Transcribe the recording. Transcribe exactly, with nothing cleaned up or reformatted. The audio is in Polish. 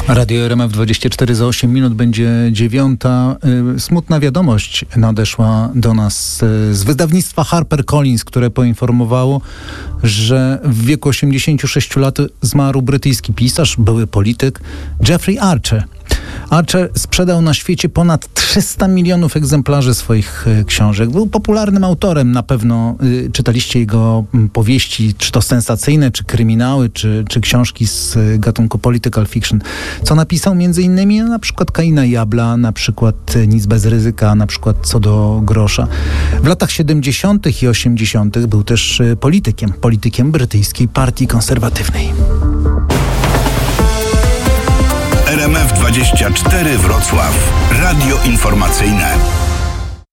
Radio R M F dwadzieścia cztery za osiem minut, będzie dziewiąta. Smutna wiadomość nadeszła do nas z wydawnictwa HarperCollins, które poinformowało, że w wieku osiemdziesięciu sześciu lat zmarł brytyjski pisarz, były polityk Jeffrey Archer. Archer sprzedał na świecie ponad trzysta milionów egzemplarzy swoich książek. Był popularnym autorem, na pewno y, czytaliście jego powieści, czy to sensacyjne, czy kryminały, czy, czy książki z gatunku political fiction. Co napisał między innymi na przykład Kaina i Abla, na przykład Nic bez ryzyka, na przykład Co do grosza. W latach siedemdziesiątych i osiemdziesiątych był też politykiem, politykiem brytyjskiej partii konserwatywnej. R M F dwadzieścia cztery Wrocław. Radio informacyjne.